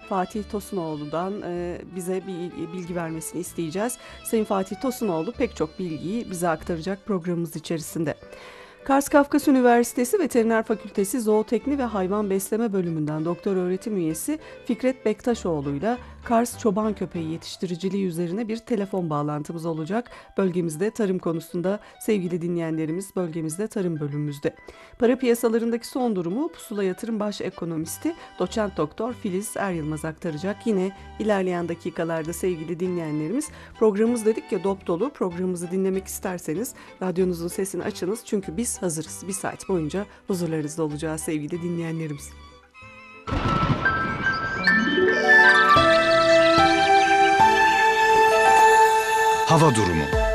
Fatih Tosunoğlu'dan bize bir bilgi vermesini isteyeceğiz. Sayın Fatih Tosunoğlu pek çok bilgiyi bize aktaracak programımız içerisinde. Kars Kafkas Üniversitesi Veteriner Fakültesi Zootekni ve Hayvan Besleme Bölümünden doktor öğretim üyesi Fikret Bektaşoğlu'yla Kars çoban köpeği yetiştiriciliği üzerine bir telefon bağlantımız olacak. Bölgemizde tarım konusunda sevgili dinleyenlerimiz, bölgemizde tarım bölümümüzde. Para piyasalarındaki son durumu Pusula Yatırım Baş Ekonomisti Doçent Doktor Filiz Eryılmaz aktaracak. Yine ilerleyen dakikalarda sevgili dinleyenlerimiz, programımız dedik ya dop dolu. Programımızı dinlemek isterseniz radyonuzun sesini açınız çünkü biz hazırız. Bir saat boyunca huzurlarınızda olacağız sevgili dinleyenlerimiz. Hava durumu.